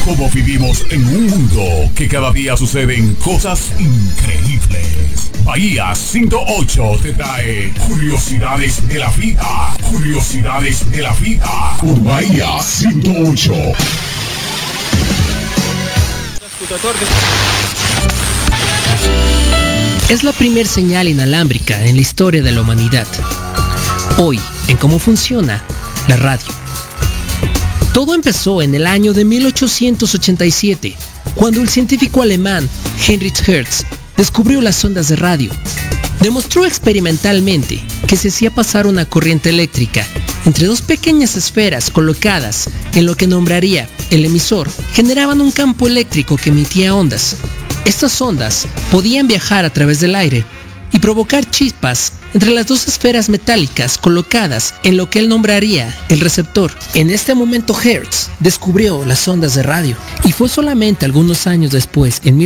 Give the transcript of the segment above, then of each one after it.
Como vivimos en un mundo que cada día suceden cosas increíbles. Bahía 108 te trae curiosidades de la vida. Curiosidades de la vida. Por Bahía 108. Es la primer señal inalámbrica en la historia de la humanidad. Hoy, en cómo funciona la radio. Todo empezó en el año de 1887, cuando el científico alemán Heinrich Hertz descubrió las ondas de radio. Demostró experimentalmente que se hacía pasar una corriente eléctrica entre dos pequeñas esferas colocadas en lo que nombraría el emisor, generaban un campo eléctrico que emitía ondas. Estas ondas podían viajar a través del aire y provocar chispas entre las dos esferas metálicas colocadas en lo que él nombraría el receptor. En este momento Hertz descubrió las ondas de radio y fue solamente algunos años después, en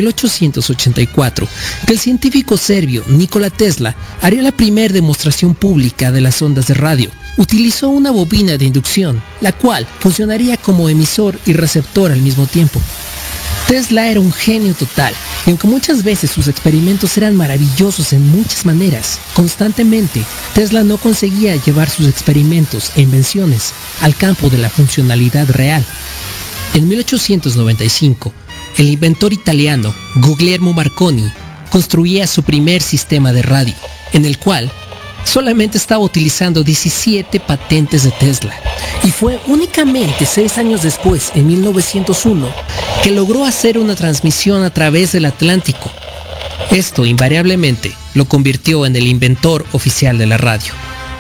1884, que el científico serbio Nikola Tesla haría la primera demostración pública de las ondas de radio. Utilizó una bobina de inducción, la cual funcionaría como emisor y receptor al mismo tiempo. Tesla era un genio total, y aunque muchas veces sus experimentos eran maravillosos en muchas maneras, constantemente Tesla no conseguía llevar sus experimentos e invenciones al campo de la funcionalidad real. En 1895, el inventor italiano Guglielmo Marconi construía su primer sistema de radio, en el cual solamente estaba utilizando 17 patentes de Tesla. Y fue únicamente 6 años después, en 1901, que logró hacer una transmisión a través del Atlántico. Esto invariablemente lo convirtió en el inventor oficial de la radio.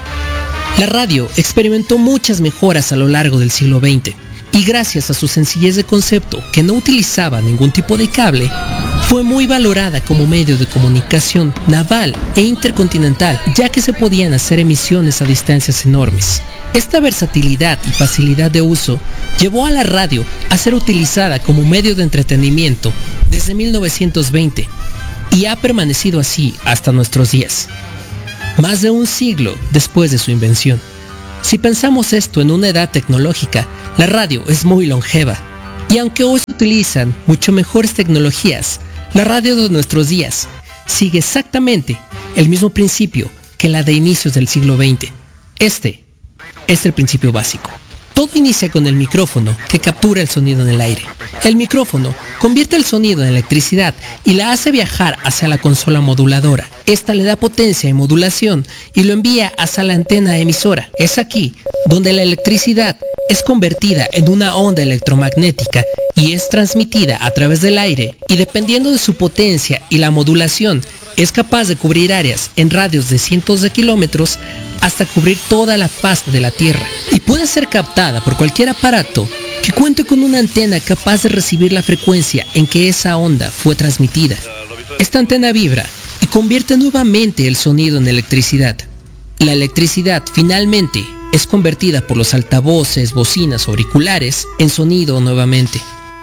La radio experimentó muchas mejoras a lo largo del siglo XX, y gracias a su sencillez de concepto, que no utilizaba ningún tipo de cable, fue muy valorada como medio de comunicación naval e intercontinental, ya que se podían hacer emisiones a distancias enormes. Esta versatilidad y facilidad de uso llevó a la radio a ser utilizada como medio de entretenimiento desde 1920 y ha permanecido así hasta nuestros días, más de un siglo después de su invención. Si pensamos esto en una edad tecnológica, la radio es muy longeva, y aunque hoy se utilizan mucho mejores tecnologías, la radio de nuestros días sigue exactamente el mismo principio que la de inicios del siglo XX. Este es el principio básico. Todo inicia con el micrófono que captura el sonido en el aire. El micrófono convierte el sonido en electricidad y la hace viajar hacia la consola moduladora. Esta le da potencia y modulación y lo envía hacia la antena emisora. Es aquí donde la electricidad es convertida en una onda electromagnética y es transmitida a través del aire, y dependiendo de su potencia y la modulación, es capaz de cubrir áreas en radios de cientos de kilómetros hasta cubrir toda la faz de la Tierra, y puede ser captada por cualquier aparato que cuente con una antena capaz de recibir la frecuencia en que esa onda fue transmitida. Esta antena vibra y convierte nuevamente el sonido en electricidad. La electricidad finalmente es convertida por los altavoces, bocinas o auriculares en sonido nuevamente.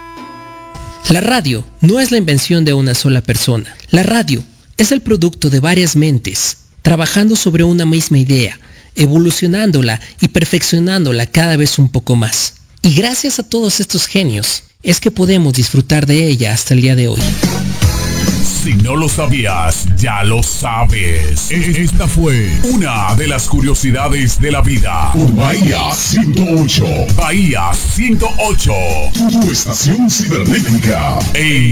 La radio no es la invención de una sola persona. La radio es el producto de varias mentes, trabajando sobre una misma idea, evolucionándola y perfeccionándola cada vez un poco más. Y gracias a todos estos genios, es que podemos disfrutar de ella hasta el día de hoy. Si no lo sabías, ya lo sabes. Esta fue una de las curiosidades de la vida. Por Bahía 108. Bahía 108. Tu estación cibernética.